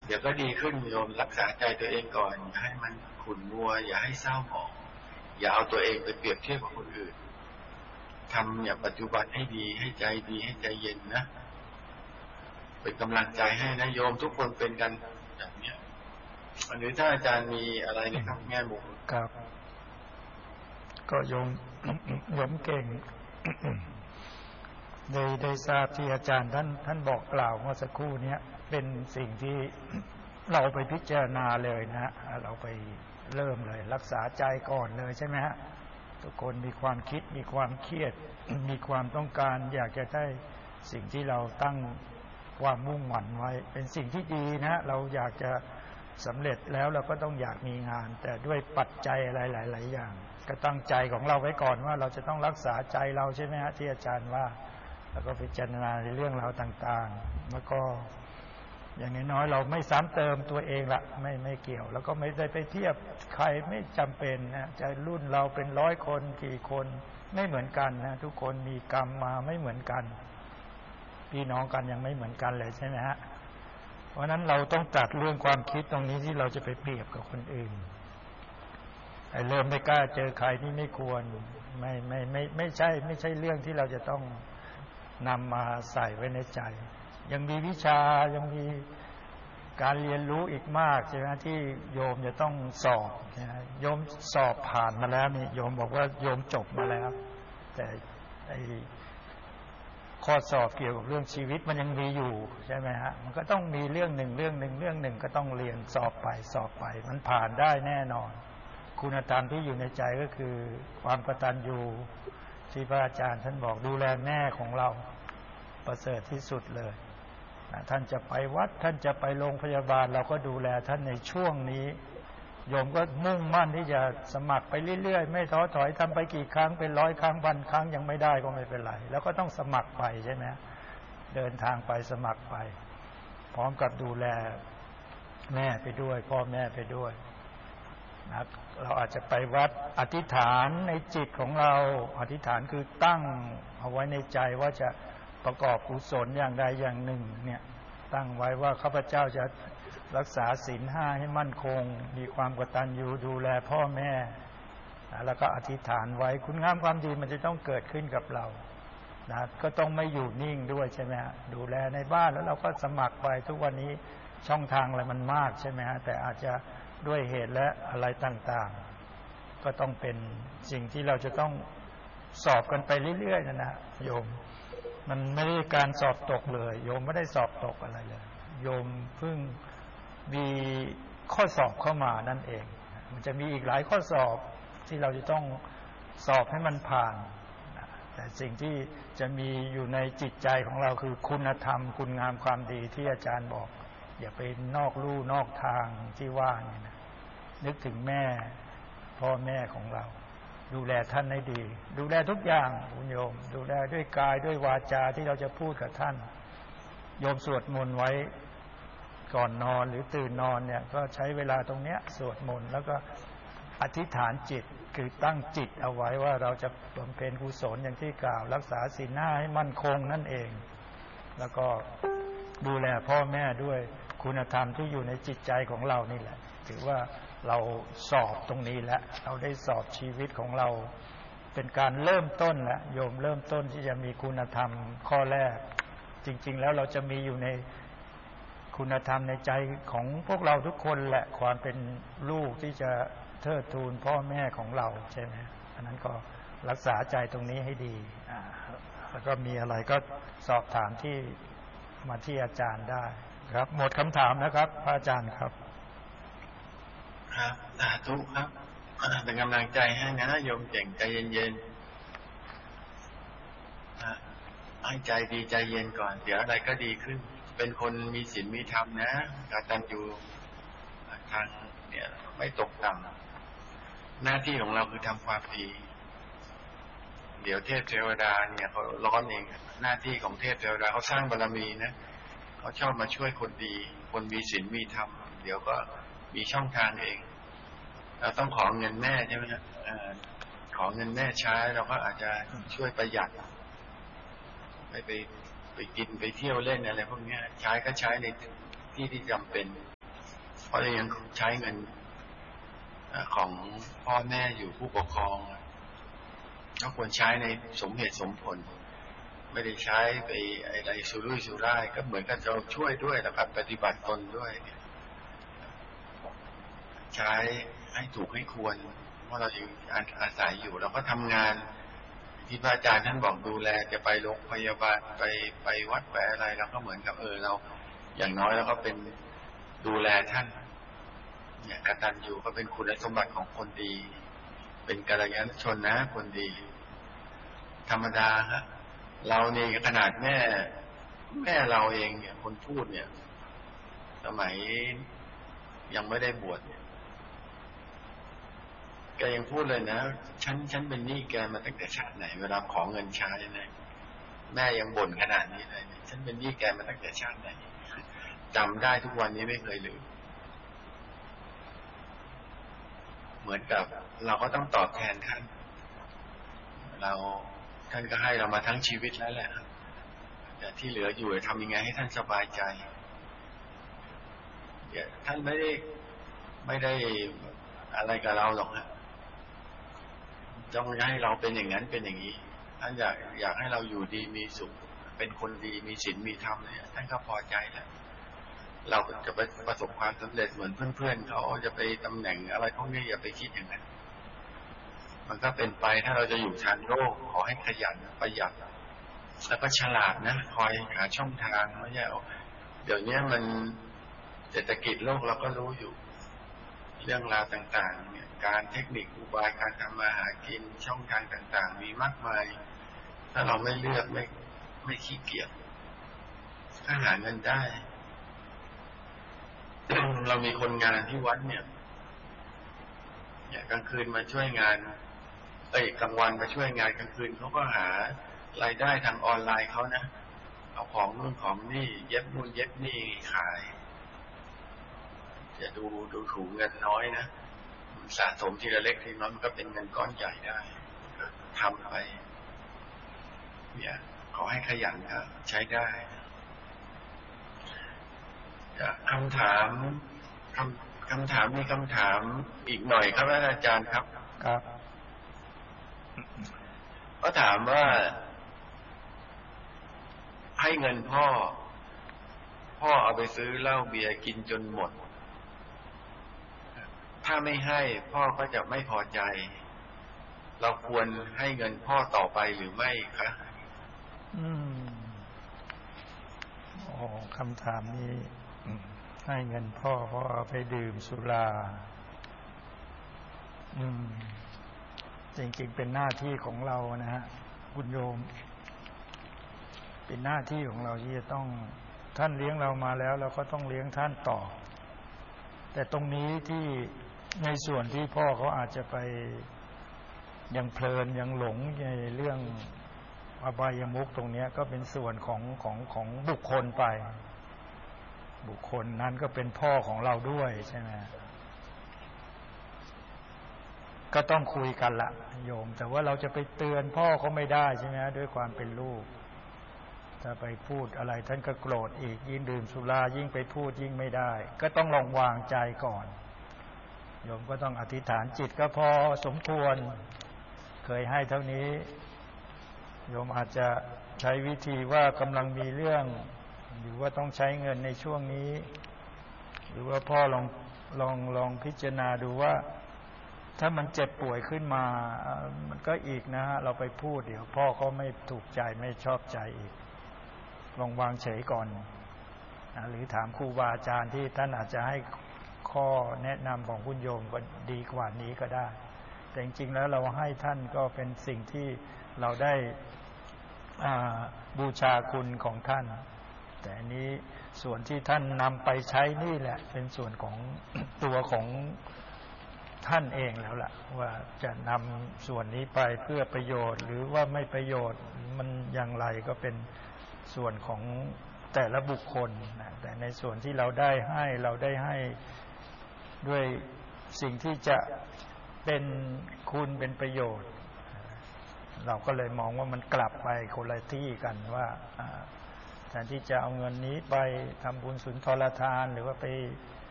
เดี๋ยวก็ดีขึ้นโยมรักษาใจตัวเองก่อนอย่าให้มันขุ่นมัวอย่าให้เศร้าหมองอย่าเอาตัวเองไปเปรียบเทียบกับคนอื่นทำอย่างปัจจุบันให้ดีให้ใจดีให้ใจเย็นนะเป็นกำลังใจให้นะโยมทุกคนเป็นกันอย่างเนี้ยอันนี้ถ้าอาจารย์มีอะไรนะครับแง่มุมครับก็โยมเก่งได้ทราบที่อาจารย์ท่านบอกกล่าวเมื่อสักครู่นี้เป็นสิ่งที่เราไปพิจารณาเลยนะฮะเราไปเริ่มเลยรักษาใจก่อนเลยใช่ไหมฮะทุกคนมีความคิดมีความเครียดมีความต้องการอยากจะได้สิ่งที่เราตั้งความมุ่งหวังไว้เป็นสิ่งที่ดีนะเราอยากจะสำเร็จแล้วเราก็ต้องอยากมีงานแต่ด้วยปัจจัยอะไรหลายๆอย่างก็ตั้งใจของเราไว้ก่อนว่าเราจะต้องรักษาใจเราใช่ไหมฮะที่อาจารย์ว่าแล้วก็พิจารณาในเรื่องราวต่างๆแล้วก็อย่างน้อยๆเราไม่ซ้ำเติมตัวเองละไม่เกี่ยวแล้วก็ไม่ได้ไปเทียบใครไม่จำเป็นนะจะรุ่นเราเป็น100 คนกี่คนไม่เหมือนกันนะทุกคนมีกรรมมาไม่เหมือนกันพี่น้องกันยังไม่เหมือนกันเลยใช่ไหมฮะเพราะนั้นเราต้องตัดเรื่องความคิดตรงนี้ที่เราจะไปเปรียบกับคนอื่นเริ่มไม่กล้าเจอใครที่ไม่ควรไม่ใช่เรื่องที่เราจะต้องนำมาใส่ไว้ในใจยังมีวิชายังมีการเรียนรู้อีกมากใช่ไหมที่โยมจะต้องสอบนะโยมสอบผ่านมาแล้วนี่โยมบอกว่าโยมจบมาแล้วแต่ข้อสอบเกี่ยวกับเรื่องชีวิตมันยังมีอยู่ใช่ไหมฮะมันก็ต้องมีเรื่องหนึ่งก็ต้องเรียนสอบไปมันผ่านได้แน่นอนคุณธรรมที่อยู่ในใจก็คือความกตัญญูที่พระอาจารย์ท่านบอกดูแลแม่ของเราประเสริฐที่สุดเลยท่านจะไปวัดท่านจะไปโรงพยาบาลเราก็ดูแลท่านในช่วงนี้โยมก็มุ่งมั่นที่จะสมัครไปเรื่อยๆไม่ท้อถอยทำไปกี่ครั้งเป็น100 ครั้งพันครั้งยังไม่ได้ก็ไม่เป็นไรแล้วก็ต้องสมัครไปใช่ไหมเดินทางไปสมัครไปพร้อมกับดูแลแม่ไปด้วยพ่อแม่ไปด้วยนะเราอาจจะไปวัดอธิษฐานในจิตของเราอธิษฐานคือตั้งเอาไว้ในใจว่าจะประกอบกุศลอย่างใดอย่างหนึ่งเนี่ยตั้งไว้ว่าข้าพเจ้าจะรักษาศีล 5ให้มั่นคงมีความกตัญญูดูแลพ่อแม่แล้วก็อธิษฐานไว้คุณงามความดีมันจะต้องเกิดขึ้นกับเรานะก็ต้องไม่อยู่นิ่งด้วยใช่ไหมฮะดูแลในบ้านแล้วเราก็สมัครไปทุกวันนี้ช่องทางอะไรมันมากใช่ไหมฮะแต่อาจจะด้วยเหตุและอะไรต่างๆก็ต้องเป็นสิ่งที่เราจะต้องสอบกันไปเรื่อยๆนะโยมมันไม่ได้การสอบตกเลยโยมไม่ได้สอบตกอะไรเลยโยมเพิ่งมีข้อสอบเข้ามานั่นเองมันจะมีอีกหลายข้อสอบที่เราจะต้องสอบให้มันผ่านแต่สิ่งที่จะมีอยู่ในจิตใจของเราคือคุณธรรมคุณงามความดีที่อาจารย์บอกอย่าไปนอกลู่นอกทางที่ว่าเนี่ยนะนึกถึงแม่พ่อแม่ของเราดูแลท่านให้ดีดูแลทุกอย่างคุณโยมดูแลด้วยกายด้วยวาจาที่เราจะพูดกับท่านโยมสวดมนต์ไว้ก่อนนอนหรือตื่นนอนเนี่ยก็ใช้เวลาตรงเนี้ยสวดมนต์แล้วก็อธิษฐานจิตคือตั้งจิตเอาไว้ว่าเราจะบำเพ็ญกุศลอย่างที่กล่าวรักษาศีล 5ให้มั่นคงนั่นเองแล้วก็ดูแลพ่อแม่ด้วยคุณธรรมที่อยู่ในจิตใจของเรานี่แหละถือว่าเราสอบตรงนี้แล้วเราได้สอบชีวิตของเราเป็นการเริ่มต้นแล้วโยมเริ่มต้นที่จะมีคุณธรรมข้อแรกจริงๆแล้วเราจะมีอยู่ในคุณธรรมในใจของพวกเราทุกคนแหละความเป็นลูกที่จะเทิดทูนพ่อแม่ของเราใช่ไหมอันนั้นก็รักษาใจตรงนี้ให้ดีแล้วก็มีอะไรก็สอบถามที่มาที่อาจารย์ได้ครับหมดคำถามนะครับพระอาจารย์ครับครับสาธุครับเป็นกำลังใจให้นะโยมเก่งใจเย็นๆให้ใจดีใจเย็นก่อนเดี๋ยวอะไรก็ดีขึ้นเป็นคนมีศีลมีธรรมนะกตัญญูทางเนี่ยไม่ตกต่ำหน้าที่ของเราคือทำความดีเดี๋ยวเทพเทวดาเนี่ยเขาร้อนเองหน้าที่ของเทพเทวดาเขาสร้างบารมีนะเขาชอบมาช่วยคนดีคนมีศีลมีธรรมเดี๋ยวก็มีช่องทางเองเราต้องขอเงินแม่ใช่ไหมครับขอเงินแม่ใช้เราก็อาจจะช่วยประหยัดไม่ไปกินไปเที่ยวเล่นอะไรพวกนี้ใช้ก็ใช้ในที่ที่จำเป็นเพราะยังใช้เงินของพ่อแม่อยู่ผู้ปกครองก็ควรใช้ในสมเหตุสมผลไม่ได้ใช้ไปอะไรสุรุ่ยสุร่ายก็เหมือนกับเราช่วยด้วยแล้วก็ปฏิบัติตนด้วยใช้ให้ถูกให้ควรเพราะเราอยู่อาศัยอยู่เราก็ทำงานที่พระอาจารย์ท่านบอกดูแลจะไปโรงพยาบาลไปวัดไปอะไรเราก็เหมือนกับเราอย่างน้อยเราก็เป็นดูแลท่านเนี่ยกตัญญูก็เป็นคุณสมบัติของคนดีเป็นกัลยาณชนนะคนดีธรรมดาครับเรานี่ขนาดแม่เราเองเนี่ยคนพูดเนี่ยสมัยยังไม่ได้บวชเนี่ยแกยังพูดเลยนะฉันเป็นหนี้แกมาตั้งแต่ชาติไหนเวลาขอเงินใช้เนี่ยแม่ยังบ่นขนาดนี้เลยฉันเป็นหนี้แกมาตั้งแต่ชาติไหนจำได้ทุกวันนี้ไม่เคยลืมเหมือนกับเราก็ต้องตอบแทนท่านท่านก็ให้เรามาทั้งชีวิตแล้วแหละแต่ที่เหลืออยู่ทำยังไงให้ท่านสบายใจท่านไม่ได้อะไรกับเราหรอกฮะต้องให้เราเป็นอย่างนั้นเป็นอย่างนี้ท่านอยากให้เราอยู่ดีมีสุขเป็นคนดีมีศีลมีธรรมเนี่ยท่านก็พอใจแล้วเราจะไปประสบความสำเร็จเหมือนเพื่อนๆเขาจะไปตำแหน่งอะไรพวกนี้อย่าไปคิดอย่างนั้นมันก็เป็นไปถ้าเราจะอยู่ทางโลกขอให้ขยันประหยัดแล้วก็ฉลาดนะคอยหาช่องทางไม่ใช่เดี๋ยวนี้มันเศรษฐกิจโลกเราก็รู้อยู่เรื่องราวต่างๆเนี่ยการเทคนิคอุบายการทำมาหากินช่องทางต่างๆมีมากมายถ้าเราไม่เลือกไม่ขี้เกียจก็หาเงินได้ เรามีคนงานที่วัดเนี่ยกลางคืนมาช่วยงานกลางวันมาช่วยงานกลางคืนเขาก็หารายได้ทางออนไลน์เขานะเอาของนู่นของนี่เย็บนู่นเย็บนี่ขายจะดูถูกเงินน้อยนะสะสมทีละเล็กทีน้อยมันก็เป็นเงินก้อนใหญ่ได้ทำไปเนี่ยขอให้ขยันครับใช้ได้คำถามมีคำถามอีกหน่อยครับอาจารย์ครับครับก็ถามว่าให้เงินพ่อเอาไปซื้อเหล้าเบียร์กินจนหมดถ้าไม่ให้พ่อก็จะไม่พอใจเราควรให้เงินพ่อต่อไปหรือไม่คะคำถามนี้ให้เงินพ่อเพราะเอาไปดื่มสุราจริงๆเป็นหน้าที่ของเรานะฮะคุณโยมเป็นหน้าที่ของเราที่จะต้องท่านเลี้ยงเรามาแล้วเราก็ต้องเลี้ยงท่านต่อแต่ตรงนี้ที่ในส่วนที่พ่อเขาอาจจะไปยังเพลินยังหลงในเรื่องอบายมุขตรงนี้ก็เป็นส่วนของบุคคลไปบุคคลนั้นก็เป็นพ่อของเราด้วยใช่ไหมก็ต้องคุยกันละโยมแต่ว่าเราจะไปเตือนพ่อเขาไม่ได้ใช่ไหมด้วยความเป็นลูกถ้าไปพูดอะไรท่านก็โกรธอีกยิ่งดื่มสุรายิ่งไปพูดยิ่งไม่ได้ก็ต้องลองวางใจก่อนโยมก็ต้องอธิษฐานจิตก็พอสมควรเคยให้เท่านี้โยมอาจจะใช้วิธีว่ากำลังมีเรื่องหรือว่าต้องใช้เงินในช่วงนี้หรือว่าพ่อลองพิจารณาดูว่าถ้ามันเจ็บป่วยขึ้นมามันก็อีกนะฮะเราไปพูดเดี๋ยวพ่อก็ไม่ถูกใจไม่ชอบใจอีกลองวางเฉยก่อนหรือถามครูบาอาจารย์ที่ท่านอาจจะให้ข้อแนะนำของคุณโยมก็ดีกว่านี้ก็ได้แต่จริงๆแล้วเราให้ท่านก็เป็นสิ่งที่เราได้บูชาคุณของท่านแต่อันนี้ส่วนที่ท่านนำไปใช้นี่แหละเป็นส่วนของตัวของท่านเองแล้วล่ะว่าจะนำส่วนนี้ไปเพื่อประโยชน์หรือว่าไม่ประโยชน์มันอย่างไรก็เป็นส่วนของแต่ละบุคคลนะแต่ในส่วนที่เราได้ให้ด้วยสิ่งที่จะเป็นคุณเป็นประโยชน์เราก็เลยมองว่ามันกลับไปคนละที่กันว่าแทนที่จะเอาเงินนี้ไปทำบุญสุนทรทานหรือว่าไป